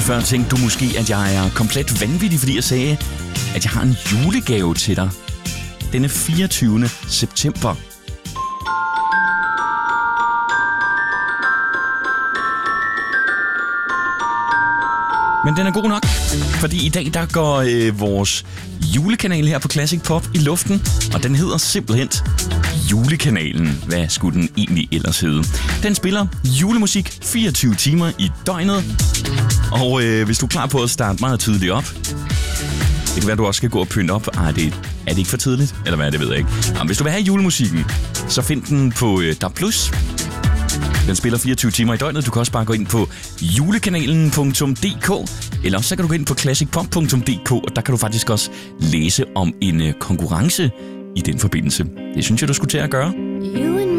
før tænkte du måske, at jeg er komplet vanvittig, fordi jeg sagde, at jeg har en julegave til dig. Denne 24. september. Men den er god nok, fordi i dag der går vores julekanal her på Classic Pop i luften, og den hedder simpelthen Julekanalen. Hvad skulle den egentlig ellers hedde? Den spiller julemusik 24 timer i døgnet, og hvis du er klar på at starte meget tidligt op, det kan være, du også skal gå og pynte op. Er det ikke for tidligt? Eller hvad, det ved jeg ikke. Jamen, hvis du vil have julemusikken, så find den på DAB+. Den spiller 24 timer i døgnet. Du kan også bare gå ind på julekanalen.dk, eller også så kan du gå ind på classicpop.dk, og der kan du faktisk også læse om en konkurrence i den forbindelse. Det synes jeg, du skulle til at gøre.